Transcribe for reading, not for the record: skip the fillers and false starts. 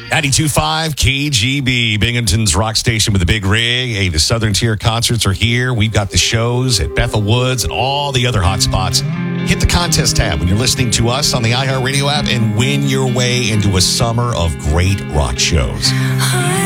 92.5 KGB, Binghamton's rock station with the big rig. Hey, the Southern Tier concerts are here. We've got the shows at Bethel Woods and all the other hot spots. Hit the contest tab when you're listening to us on the iHeartRadio app and win your way into a summer of great rock shows.